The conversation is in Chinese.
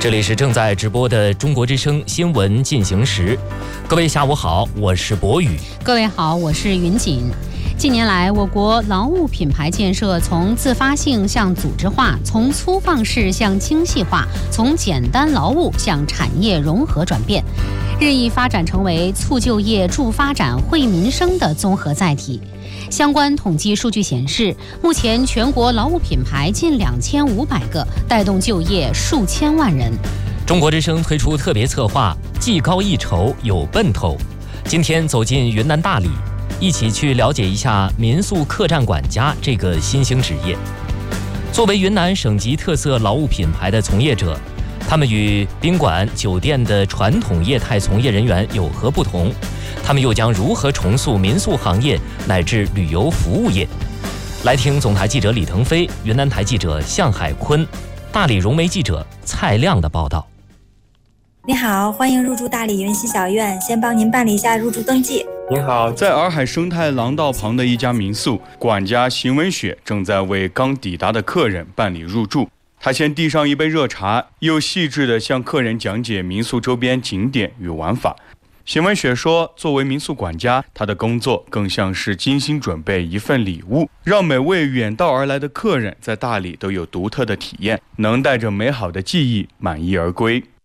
这里是正在直播的中国之声新闻进行时，各位下午好，我是博宇。 各位好，我是云锦。近年来，我国劳务品牌建设从自发性向组织化，从粗放式向精细化，从简单劳务向产业融合转变，日益发展成为促就业、助发展、惠民生的综合载体。相关统计数据显示，目前全国劳务品牌近2500个，带动就业数千万人。 中国之声推出特别策划，技高一筹有奔头。今天走进云南大理，一起去了解一下民宿客栈管家这个新兴职业。作为云南省级特色劳务品牌的从业者，他们与宾馆、酒店的传统业态从业人员有何不同？他们又将如何重塑民宿行业乃至旅游服务业？来听总台记者李腾飞、云南台记者向海坤、大理融媒记者蔡亮的报道。 你好，欢迎入住大理云溪小院，先帮您办理一下入住登记。 您好，在洱海生态廊道旁的一家民宿，管家邢文雪正在为刚抵达的客人办理入住。他先递上一杯热茶，又细致地向客人讲解民宿周边景点与玩法。邢文雪说，作为民宿管家，他的工作更像是精心准备一份礼物，让每位远道而来的客人在大理都有独特的体验，能带着美好的记忆满意而归。